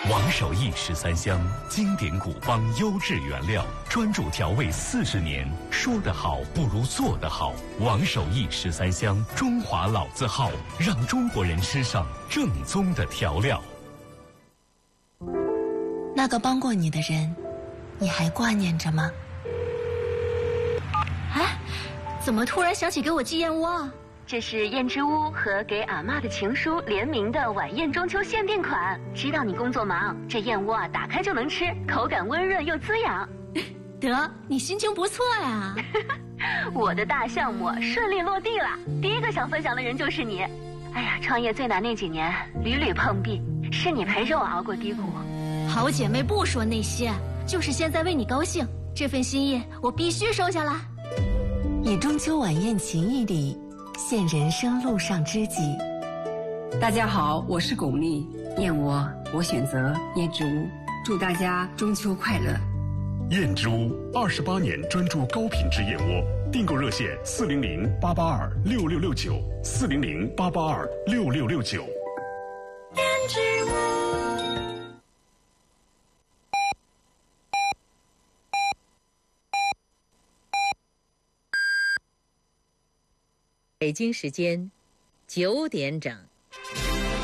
王守义13香，经典古方优质原料，专注调味40年。说得好不如做得好。王守义13香，中华老字号，让中国人吃上正宗的调料。 那个帮过你的人，你还挂念着吗？ 哎，怎么突然想起给我寄燕窝啊？ 这是燕之屋和给阿嬷的情书联名的晚宴中秋限定款。知道你工作忙，这燕窝啊打开就能吃，口感温润又滋养。 得，你心情不错呀。 我的大项目顺利落地了，第一个想分享的人就是你。哎呀，创业最难那几年屡屡碰壁，是你陪着我熬过低谷。 好姐妹不说那些，就是现在为你高兴，这份心意我必须收下来。 以中秋晚宴情谊里现人生路上知己。 大家好，我是巩俐，燕窝我选择燕之屋，祝大家中秋快乐。 燕之屋28年专注高品质燕窝，订购热线400-882-6669，400-882-6669。 燕之屋。 北京时间9点整。